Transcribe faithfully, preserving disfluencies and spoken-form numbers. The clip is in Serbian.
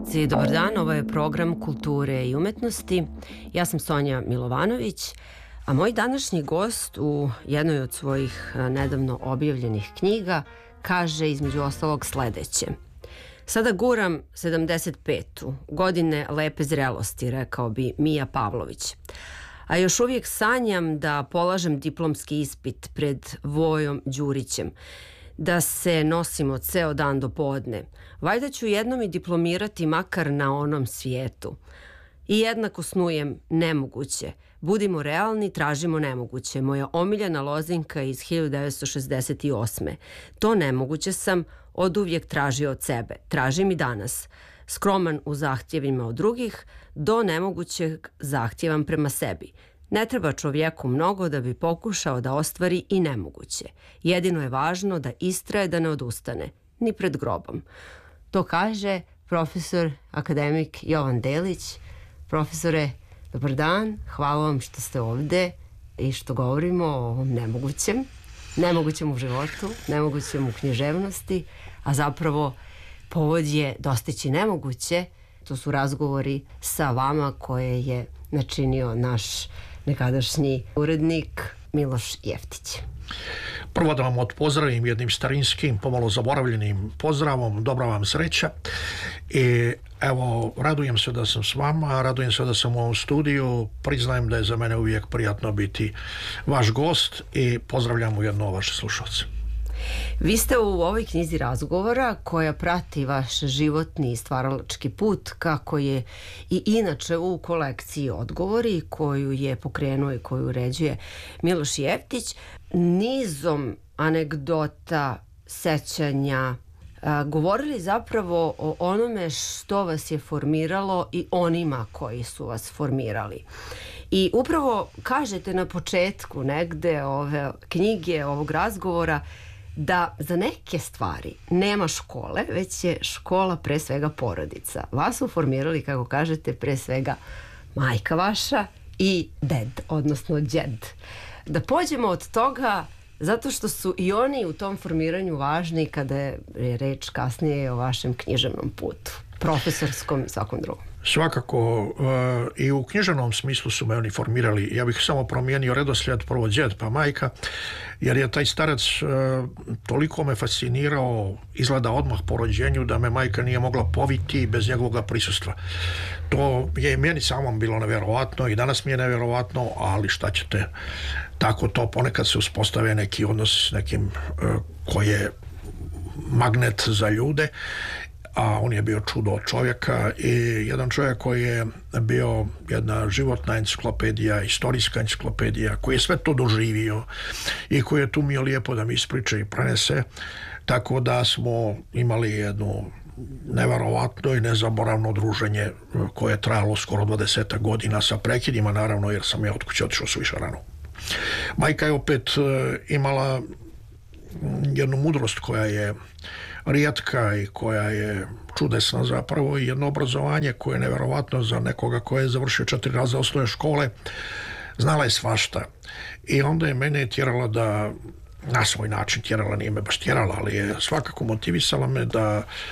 slušalci, dobar dan, ovo je program Kulture i umetnosti. Ja sam Sonja Milovanović, a moj današnji gost u jednoj od svojih nedavno objavljenih knjiga kaže između ostalog sledeće. Sada guram sedamdeset petu, godine lepe zrelosti, rekao bi Mija Pavlović. A još uvijek sanjam da polažem diplomski ispit pred Vojom Đurićem, da se nosimo ceo dan do podne. Valjda ću jednom i diplomirati makar na onom svijetu. I jednako snujem nemoguće. Budimo realni, tražimo nemoguće. Moja omiljena lozinka iz hiljadu devetsto šezdeset osme. To nemoguće sam oduvijek tražio od sebe. Tražim i danas. Skroman u zahtjevima od drugih, do nemogućeg zahtjevam prema sebi. Ne treba čovjeku mnogo da bi pokušao da ostvari i nemoguće. Jedino je važno da istraje, da ne odustane, ni pred grobom. To kaže profesor akademik Jovan Delić. Profesore, dobar dan, hvala vam što ste ovde i što govorimo o ovom nemogućem, nemogućem u životu, nemogućem u književnosti, a zapravo povod je dostići nemoguće. To su razgovori sa vama koje je načinio naš nekadašnji urednik Miloš Jeftić. Prvo da vam odpozdravim jednim starinskim, pomalo zaboravljenim pozdravom, dobra vam sreća. I evo, radujem se da sam s vama, radujem se da sam u ovom studiju, priznajem da je za mene uvijek prijatno biti vaš gost i pozdravljam ujedno vaše slušalce. Vi ste u ovoj knjizi razgovora koja prati vaš životni i stvaralački put, kako je i inače u kolekciji Odgovori koju je pokrenuo i koju uređuje Miloš Jeftić, nizom anegdota, sećanja, a, govorili zapravo o onome što vas je formiralo i onima koji su vas formirali. I upravo kažete na početku negde ove knjige, ovog razgovora, da za neke stvari nema škole, već je škola pre svega porodica. Vas su formirali, kako kažete, pre svega majka vaša i ded, odnosno djed. Da pođemo od toga, zato što su i oni u tom formiranju važni kada je reč kasnije o vašem književnom putu, profesorskom i svakom drugom. Svakako, e, i u književnom smislu su me oni formirali. Ja bih samo promijenio redoslijed, prvo djed pa majka, jer je taj starac e, toliko me fascinirao, izgleda odmah po rođenju, da me majka nije mogla poviti bez njegovog prisustva. To je i meni samom bilo nevjerovatno i danas mi je nevjerovatno, ali šta ćete, tako to ponekad se uspostave neki odnos s nekim e, koji je magnet za ljude, a on je bio čudo od čovjeka i jedan čovjek koji je bio jedna životna enciklopedija, istorijska enciklopedija, koji je sve to doživio i koji je tu mio lijepo da mi ispriča i prenese, tako da smo imali jednu neverovatno i nezaboravno druženje koje je trajalo skoro dvadeset godina sa prekidima, naravno, jer sam ja od kuće otišao suviše rano. Majka je opet imala jednu mudrost koja je rijetka i koja je čudesna zapravo i jedno obrazovanje koje je neverovatno za nekoga koje je završio četiri razreda osnovne škole. Znala je svašta i onda je mene tjerala da, na svoj način tjerala, nije me baš tjerala, ali je svakako motivisala me da